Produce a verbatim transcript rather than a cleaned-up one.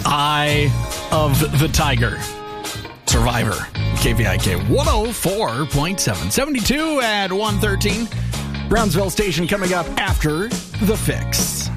Eye of the Tiger. Survivor. K V I K one oh four point seven. seventy-two at one thirteen. Brownsville Station coming up after The Fix.